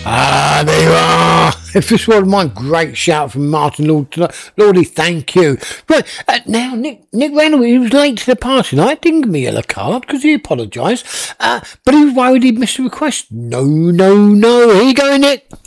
Ah, there you are. If this was my great shout from Martin Lord tonight, Lordy, thank you. Right, now, Nick Randall, he was late to the party tonight. Didn't give me a yellow card because he apologised. But he was worried he'd missed the request. No. Here you go, Nick.